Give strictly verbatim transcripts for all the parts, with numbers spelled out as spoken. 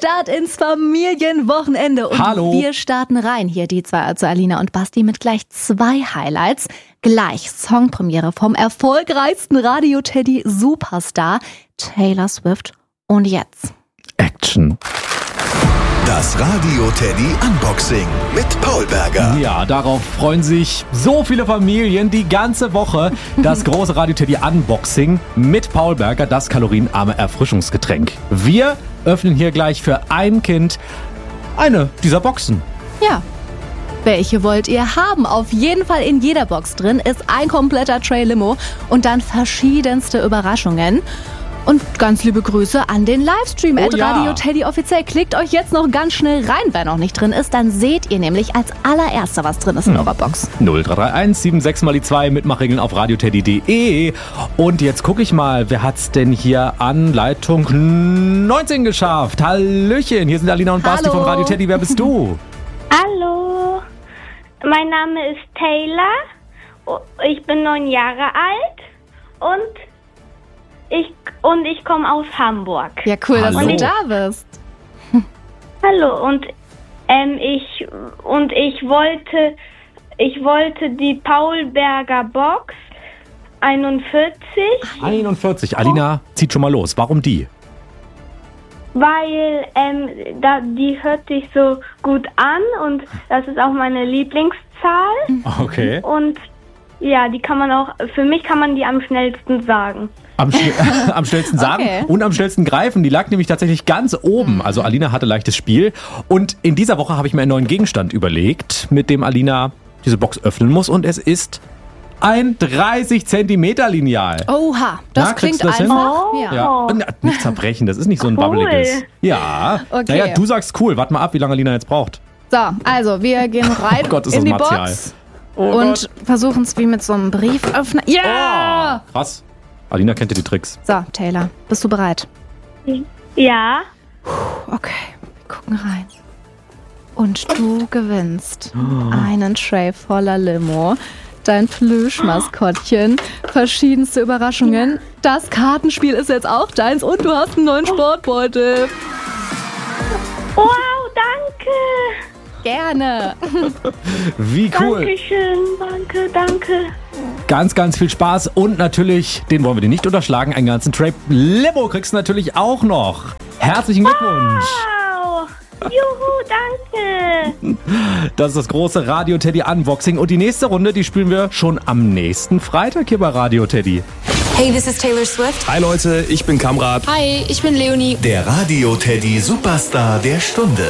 Start ins Familienwochenende. Und Hallo. Wir starten rein. Hier die zwei, also Alina und Basti, mit gleich zwei Highlights. Gleich Songpremiere vom erfolgreichsten Radio-Teddy-Superstar Taylor Swift. Und jetzt Action. Das Radio-Teddy Unboxing mit Paul Berger. Ja, darauf freuen sich so viele Familien die ganze Woche. Das große Radio-Teddy Unboxing mit Paul Berger, das kalorienarme Erfrischungsgetränk. Wir öffnen hier gleich für ein Kind eine dieser Boxen. Ja. Welche wollt ihr haben? Auf jeden Fall in jeder Box drin ist ein kompletter Tray Limo und dann verschiedenste Überraschungen. Und ganz liebe Grüße an den Livestream Oh at ja. Radio Teddy offiziell. Klickt euch jetzt noch ganz schnell rein, wer noch nicht drin ist. Dann seht ihr nämlich als allererster, was drin ist in eurer Box. null drei drei eins sieben sechs mal die zwei Mitmachregeln auf radioteddy punkt de. Und jetzt gucke ich mal, wer hat's denn hier an Leitung neunzehn geschafft? Hallöchen, hier sind Alina und Basti Hallo. von Radio Teddy. Wer bist du? Hallo, mein Name ist Taylor, ich bin neun Jahre alt und ich, und ich komme aus Hamburg. Ja, cool, dass Hallo. du da bist. Hallo, und ähm, ich und ich wollte ich wollte die Paul Berger Box einundvierzig, einundvierzig. Alina, zieht schon mal los. Warum die? weil ähm, da, die hört sich so gut an und das ist auch meine Lieblingszahl. Okay. Und ja, die kann man auch, für mich kann man die am schnellsten sagen. Am, schn- am schnellsten sagen Okay. und am schnellsten greifen. Die lag nämlich tatsächlich ganz oben. Also Alina hatte leichtes Spiel. Und in dieser Woche habe ich mir einen neuen Gegenstand überlegt, mit dem Alina diese Box öffnen muss. Und es ist ein dreißig Zentimeter Lineal. Oha, das Na, klingt kriegst du das hin? einfach. Oh. Ja. Ja, und nicht zerbrechen, das ist nicht so ein Cool. wabbeliges. Ja, Okay. naja, du sagst cool. Warte mal ab, wie lange Alina jetzt braucht. So, also wir gehen rein Oh Gott, ist in das die martial. Box Oh und versuchen es wie mit so einem Brieföffner. Ja! Oh, krass. Alina kennt ja die Tricks. So, Taylor, bist du bereit? Ja, Okay, wir gucken rein. Und du gewinnst einen Tray voller Limo, dein Plüschmaskottchen, verschiedenste Überraschungen. Das Kartenspiel ist jetzt auch deins und du hast einen neuen Sportbeutel. wow, danke. Gerne. Wie cool. Dankeschön, danke, danke. Ganz, ganz viel Spaß und natürlich, den wollen wir dir nicht unterschlagen, einen ganzen Tray Limo kriegst du natürlich auch noch. Herzlichen Glückwunsch. Wow, juhu, danke. Das ist das große Radio Teddy Unboxing und die nächste Runde, die spielen wir schon am nächsten Freitag hier bei Radio Teddy. Hey, this is Taylor Swift. Hi Leute, ich bin Kamrat. Hi, ich bin Leonie. Der Radio-Teddy Superstar der Stunde.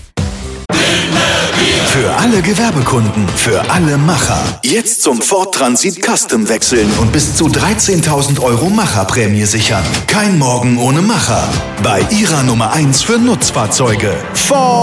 Für alle Gewerbekunden, für alle Macher. Jetzt zum Ford Transit Custom wechseln und bis zu dreizehntausend Euro Macherprämie sichern. Kein Morgen ohne Macher. Bei ihrer Nummer eins für Nutzfahrzeuge. Ford.